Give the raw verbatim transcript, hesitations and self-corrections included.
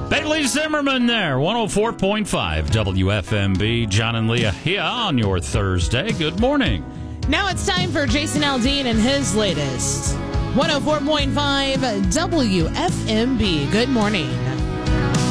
Bailey Zimmerman there, one oh four point five W F M B. John and Leah here on your Thursday. Good morning. Now it's time for Jason Aldean and his latest. one oh four point five W F M B. Good morning.